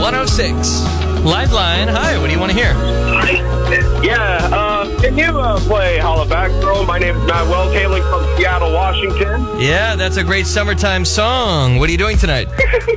106. Lifeline. Hi, what do you want to hear? Yeah, can you play Holla Back Girl? My name is Matt Wells, hailing from Seattle, Washington. Yeah, that's a great summertime song. What are you doing tonight?